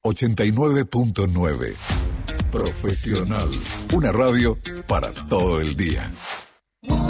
89.9. Profesional. Una radio para todo el día.